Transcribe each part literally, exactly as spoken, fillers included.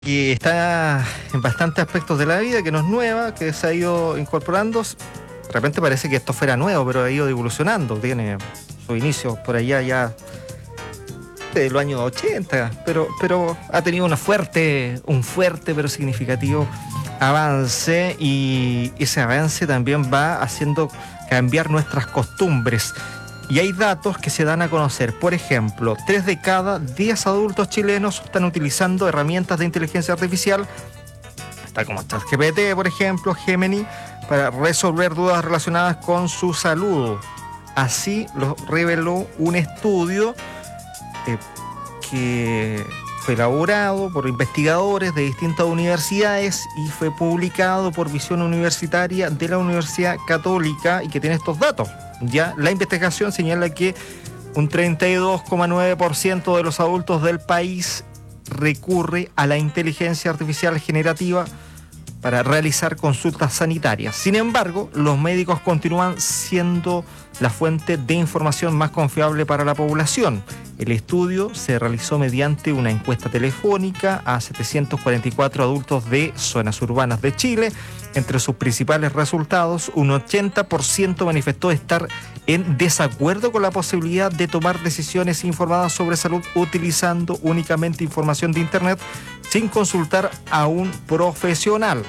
Que está en bastantes aspectos de la vida, que no es nueva, que se ha ido incorporando. De repente parece que esto fuera nuevo, pero ha ido evolucionando. Tiene su inicio por allá ya de los años ochenta, pero, pero ha tenido una fuerte, un fuerte pero significativo avance, y ese avance también va haciendo cambiar nuestras costumbres. Y hay datos que se dan a conocer. Por ejemplo, tres de cada diez adultos chilenos están utilizando herramientas de inteligencia artificial, está como ChatGPT, por ejemplo, Gemini, para resolver dudas relacionadas con su salud. Así lo reveló un estudio eh, que fue elaborado por investigadores de distintas universidades y fue publicado por Visión Universitaria de la Universidad Católica, y que tiene estos datos. Ya la investigación señala que un treinta y dos coma nueve por ciento de los adultos del país recurre a la inteligencia artificial generativa para realizar consultas sanitarias. Sin embargo, los médicos continúan siendo la fuente de información más confiable para la población. El estudio se realizó mediante una encuesta telefónica a setecientos cuarenta y cuatro adultos de zonas urbanas de Chile. Entre sus principales resultados, un ochenta por ciento manifestó estar en desacuerdo con la posibilidad de tomar decisiones informadas sobre salud utilizando únicamente información de Internet sin consultar a un profesional.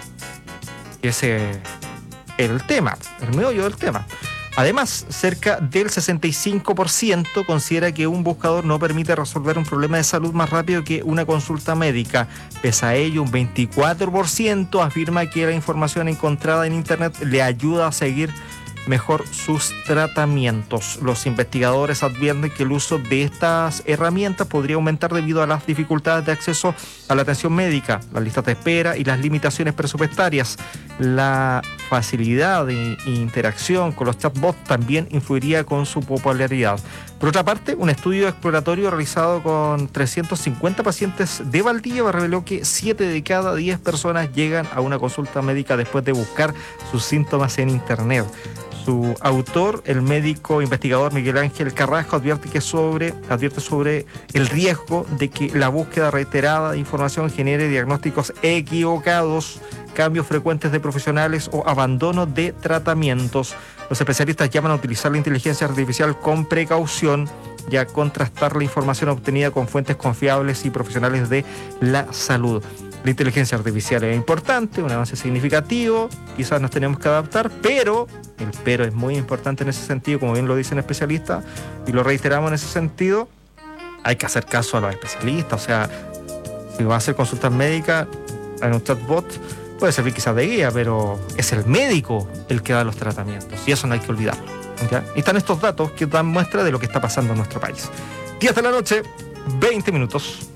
Ese es el tema, el meollo del tema. Además, cerca del sesenta y cinco por ciento considera que un buscador no permite resolver un problema de salud más rápido que una consulta médica. Pese a ello, un veinticuatro por ciento afirma que la información encontrada en Internet le ayuda a seguir mejor sus tratamientos. Los investigadores advierten que el uso de estas herramientas podría aumentar debido a las dificultades de acceso a la atención médica, las listas de espera y las limitaciones presupuestarias. La facilidad de interacción con los chatbots también influiría con su popularidad. Por otra parte, un estudio exploratorio realizado con trescientos cincuenta pacientes de Valdivia reveló que siete de cada diez personas llegan a una consulta médica después de buscar sus síntomas en Internet. Su autor, el médico investigador Miguel Ángel Carrasco, advierte, que sobre, advierte sobre el riesgo de que la búsqueda reiterada de información genere diagnósticos equivocados, cambios frecuentes de profesionales o abandono de tratamientos. Los especialistas llaman a utilizar la inteligencia artificial con precaución y a contrastar la información obtenida con fuentes confiables y profesionales de la salud. La inteligencia artificial es importante, un avance significativo, quizás nos tenemos que adaptar, pero el pero es muy importante en ese sentido, como bien lo dicen especialistas, y lo reiteramos en ese sentido, hay que hacer caso a los especialistas. O sea, si va a hacer consultas médicas en un chatbot, puede servir quizás de guía, pero es el médico el que da los tratamientos, y eso no hay que olvidarlo, ¿ya? Y están estos datos que dan muestra de lo que está pasando en nuestro país. diez de la noche, veinte minutos.